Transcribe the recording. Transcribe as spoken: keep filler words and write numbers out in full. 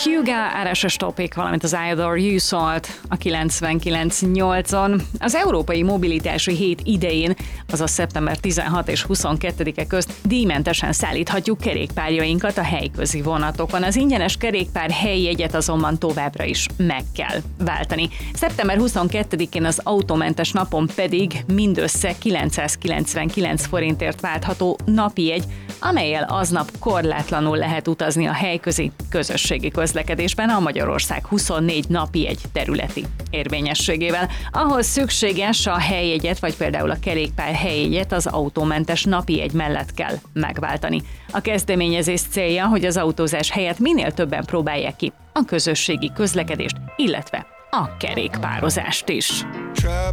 Hugo, Árásos Topik, valamint az I Adore You szólt a kilencvenkilenc nyolcon. Az Európai Mobilitási Hét idején, azaz szeptember tizenhatodika és huszonkettedike közt díjmentesen szállíthatjuk kerékpárjainkat a helyközi vonatokon. Az ingyenes kerékpár helyjegyet azonban továbbra is meg kell váltani. szeptember huszonkettedikén az autómentes napon pedig mindössze kilencszázkilencvenkilenc forintért váltható napi jegy, amellyel aznap korlátlanul lehet utazni a helyközi közösségi közlekedésben a Magyarország huszonnégy napi jegy területi érvényességével. Ahhoz szükséges a helyjegyet, vagy például a kerékpár helyjegyet az autómentes napi jegy mellett kell megváltani. A kezdeményezés célja, hogy az autózás helyett minél többen próbálják ki a közösségi közlekedést, illetve a kerékpározást is.